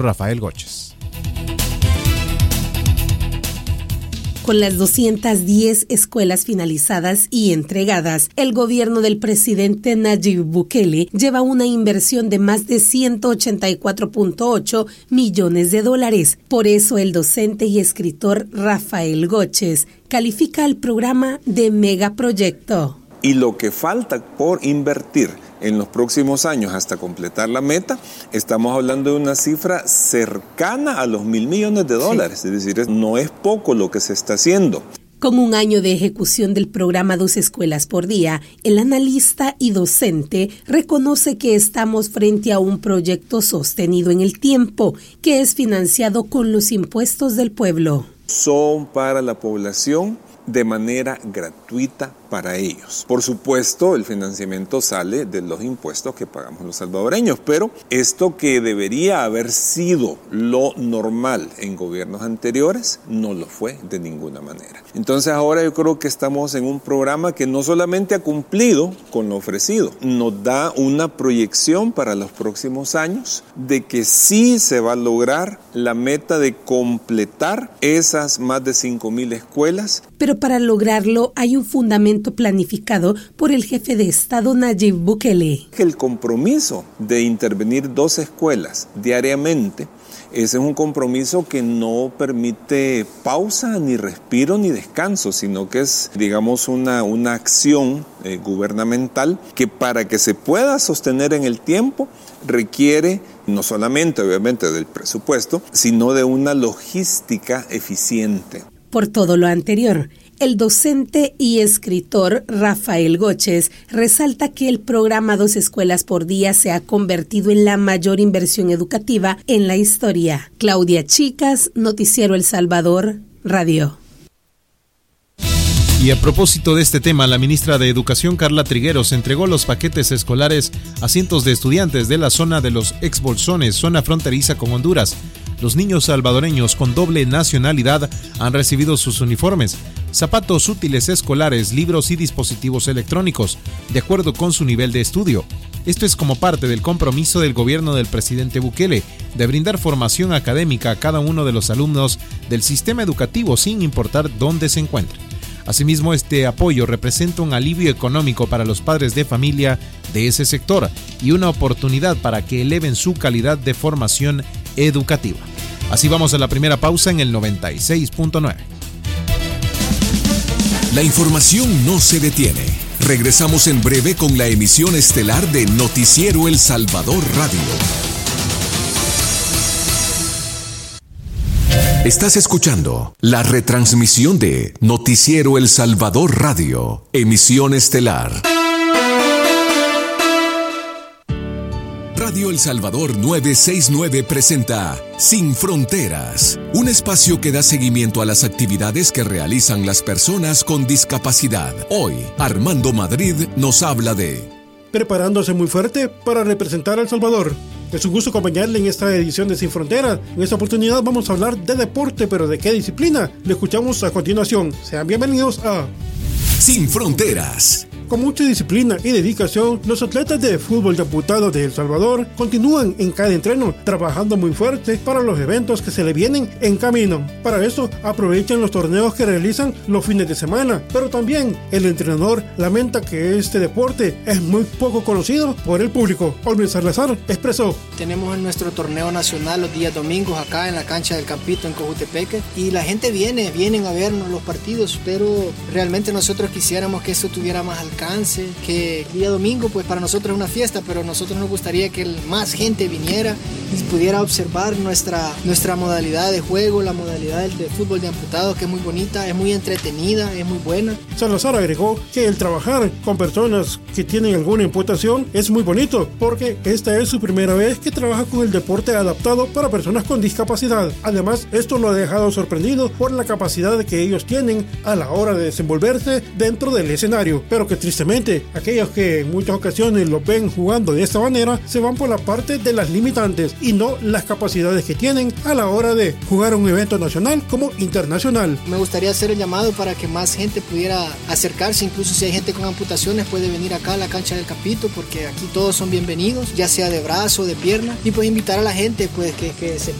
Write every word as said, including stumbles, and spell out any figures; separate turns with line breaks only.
Rafael Goches.
Con las doscientas diez escuelas finalizadas y entregadas, el gobierno del presidente Nayib Bukele lleva una inversión de más de ciento ochenta y cuatro punto ocho millones de dólares. Por eso el docente y escritor Rafael Goches califica el programa de megaproyecto.
Y lo que falta por invertir en los próximos años hasta completar la meta, estamos hablando de una cifra cercana a los mil millones de dólares. Sí. Es decir, no es poco lo que se está haciendo.
Con un año de ejecución del programa Dos Escuelas por Día, el analista y docente reconoce que estamos frente a un proyecto sostenido en el tiempo, que es financiado con los impuestos del pueblo.
Son para la población de manera gratuita para ellos. Por supuesto, el financiamiento sale de los impuestos que pagamos los salvadoreños, pero esto que debería haber sido lo normal en gobiernos anteriores, no lo fue de ninguna manera. Entonces ahora yo creo que estamos en un programa que no solamente ha cumplido con lo ofrecido, nos da una proyección para los próximos años de que sí se va a lograr la meta de completar esas más de cinco mil escuelas.
Pero para lograrlo hay un fundamento planificado por el jefe de Estado Nayib Bukele.
El compromiso de intervenir dos escuelas diariamente, ese es un compromiso que no permite pausa, ni respiro, ni descanso, sino que es, digamos, una, una acción eh, gubernamental que para que se pueda sostener en el tiempo requiere no solamente, obviamente, del presupuesto, sino de una logística eficiente.
Por todo lo anterior, el docente y escritor Rafael Goches resalta que el programa Dos Escuelas por Día se ha convertido en la mayor inversión educativa en la historia. Claudia Chicas, Noticiero El Salvador, Radio.
Y a propósito de este tema, la ministra de Educación, Carla Trigueros, entregó los paquetes escolares a cientos de estudiantes de la zona de los ex-bolsones, zona fronteriza con Honduras. Los niños salvadoreños con doble nacionalidad han recibido sus uniformes, zapatos útiles escolares, libros y dispositivos electrónicos, de acuerdo con su nivel de estudio. Esto es como parte del compromiso del gobierno del presidente Bukele de brindar formación académica a cada uno de los alumnos del sistema educativo sin importar dónde se encuentren. Asimismo, este apoyo representa un alivio económico para los padres de familia de ese sector y una oportunidad para que eleven su calidad de formación educativa. Así vamos a la primera pausa en el noventa y seis punto nueve.
La información no se detiene. Regresamos en breve con la emisión estelar de Noticiero El Salvador Radio. Estás escuchando la retransmisión de Noticiero El Salvador Radio, emisión estelar. Radio El Salvador novecientos sesenta y nueve presenta Sin Fronteras, un espacio que da seguimiento a las actividades que realizan las personas con discapacidad. Hoy, Armando Madrid nos habla de...
Preparándose muy fuerte para representar a El Salvador. Es un gusto acompañarle en esta edición de Sin Fronteras. En esta oportunidad vamos a hablar de deporte, pero ¿de qué disciplina? Le escuchamos a continuación. Sean bienvenidos a...
Sin Fronteras.
Con mucha disciplina y dedicación, los atletas de fútbol de amputado de El Salvador continúan en cada entreno, trabajando muy fuerte para los eventos que se le vienen en camino. Para eso, aprovechan los torneos que realizan los fines de semana, pero también el entrenador lamenta que este deporte es muy poco conocido por el público. Olmer Salazar expresó:
tenemos nuestro torneo nacional los días domingos acá en la cancha del Campito en Cojutepeque y la gente viene, vienen a vernos los partidos, pero realmente nosotros quisiéramos que eso tuviera más alcance, que el día domingo pues para nosotros es una fiesta, pero a nosotros nos gustaría que más gente viniera y pudiera observar nuestra, nuestra modalidad de juego, la modalidad del de fútbol de amputados, que es muy bonita, es muy entretenida, es muy buena.
Salazar agregó que el trabajar con personas que tienen alguna imputación es muy bonito, porque esta es su primera vez que trabaja con el deporte adaptado para personas con discapacidad. Además, esto lo ha dejado sorprendido por la capacidad que ellos tienen a la hora de desenvolverse dentro del escenario, pero que Tristemente, aquellos que en muchas ocasiones lo ven jugando de esta manera se van por la parte de las limitantes y no las capacidades que tienen a la hora de jugar un evento nacional como internacional.
Me gustaría hacer el llamado para que más gente pudiera acercarse, incluso si hay gente con amputaciones puede venir acá a la cancha del Capito, porque aquí todos son bienvenidos, ya sea de brazo, de pierna, y pues invitar a la gente pues que, que se